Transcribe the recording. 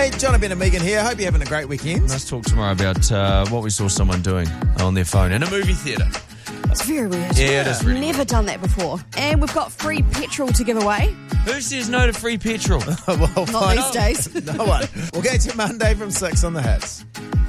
Hey, Jonathan and Megan here. Hope you're having a great weekend. Let's talk tomorrow about what we saw someone doing on their phone in a movie theatre. It's very weird. Yeah, it is really Never done that before. And we've got free petrol to give away. Who says no to free petrol? Well, Not these days. No one. We'll get you Monday from 6 on the Hits.